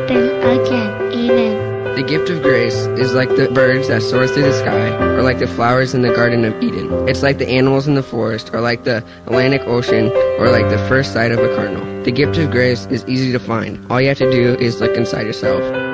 happen again. Amen. The gift of grace is like the birds that soar through the sky, or like the flowers in the Garden of Eden. It's like the animals in the forest, or like the Atlantic Ocean, or like the first sight of a cardinal. The gift of grace is easy to find. All you have to do is look inside yourself.